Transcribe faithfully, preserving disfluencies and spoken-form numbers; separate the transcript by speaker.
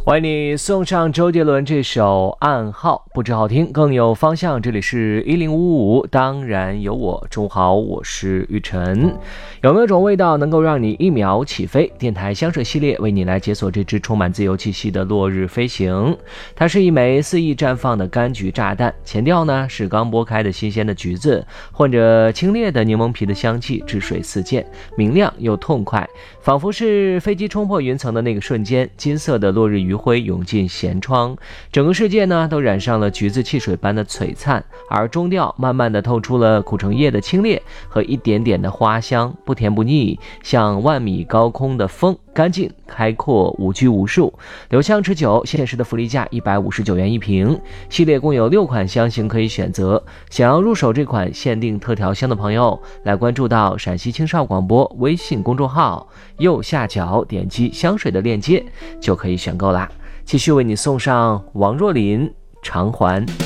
Speaker 1: 为你送上周杰伦这首《暗号》，不止好听更有方向。这里是一零五五，当然有我。中午好，我是玉晨。有没有种味道能够让你一秒起飞？电台香水系列为你来解锁这支充满自由气息的落日飞行。它是一枚肆意绽放的柑橘炸弹，前调呢是刚剥开的新鲜的橘子，混着清冽的柠檬皮的香气，汁水四溅，明亮又痛快，仿佛是飞机冲破云层的那个瞬间，金色的落日余晖涌进舷窗，整个世界呢都染上了橘子汽水般的璀璨，而中调慢慢的透出了苦橙叶的清冽和一点点的花香，不甜不腻，像万米高空的风，干净开阔，无拘无束，留香持久。现实的福利价一百五十九元一瓶，系列共有六款香型可以选择。想要入手这款限定特调香的朋友，来关注到陕西青少广播微信公众号，右下角点击香水的链接就可以选购啦。继续为你送上王若琳《偿还》。